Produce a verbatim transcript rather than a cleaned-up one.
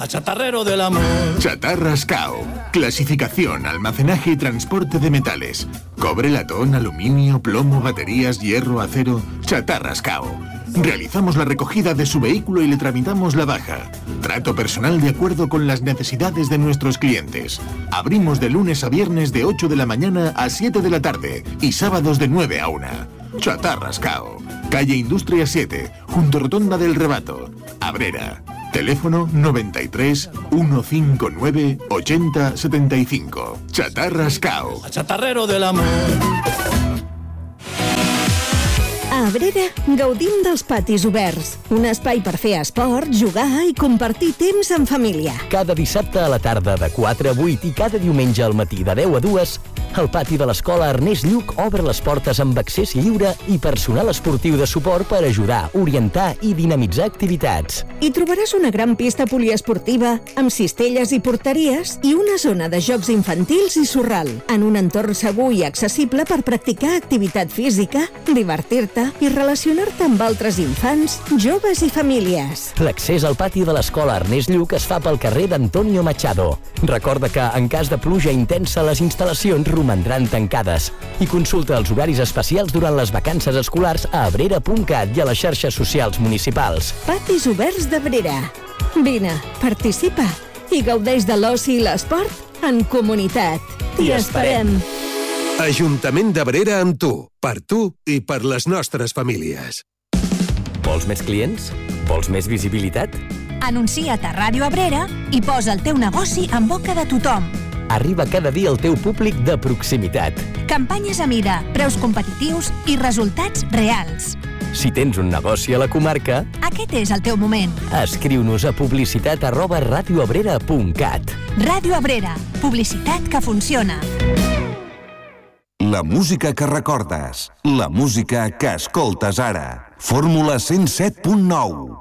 a Chatarrero del Amor. Chatarras C A O. Clasificación, almacenaje y transporte de metales. Cobre, latón, aluminio, plomo, baterías, hierro, acero. Chatarras C A O. Realizamos la recogida de su vehículo y le tramitamos la baja. Trato personal de acuerdo con las necesidades de nuestros clientes. Abrimos de lunes a viernes de ocho de la mañana a siete de la tarde y sábados de nueve a una. Chatarras C A O. Calle Industria siete, junto Rotonda del Rebato. Abrera. Teléfono noventa y tres, ciento cincuenta y nueve, ochenta, setenta y cinco. Chatarras C A O. A Chatarrero del Amor. A Abrera gaudim dels patis oberts. Un espai per fer esport, jugar i compartir temps en família. Cada dissabte a la tarda de quatre a vuit i cada diumenge al matí de deu a dues, el pati de l'escola Ernest Lluch obre les portes amb accés lliure i personal esportiu de suport per ajudar, orientar i dinamitzar activitats. Hi trobaràs una gran pista poliesportiva amb cistelles i porteries i una zona de jocs infantils i sorral, en un entorn segur i accessible per practicar activitat física, divertir-te i relacionar-te amb altres infants, joves i famílies. L'accés al pati de l'escola Ernest Lluch es fa pel carrer d'Antonio Machado. Recorda que, en cas de pluja intensa, les instal·lacions romandran tancades. I consulta els horaris especials durant les vacances escolars a abrera punt cat i a les xarxes socials municipals. Patis oberts d'Abrera. Vine, participa i gaudeix de l'oci i l'esport en comunitat. T'hi esperem. Ajuntament d'Abrera amb tu, per tu i per les nostres famílies. Vols més clients? Vols més visibilitat? Anuncia't a Ràdio Abrera i posa el teu negoci en boca de tothom. Arriba cada dia al teu públic de proximitat. Campanyes a mida, preus competitius i resultats reals. Si tens un negoci a la comarca, aquest és el teu moment. Escriu-nos a publicitat arroba radioabrera punt cat. Ràdio Abrera, publicitat que funciona. La música que recordes, la música que escoltes ara. Fórmula cent set punt nou.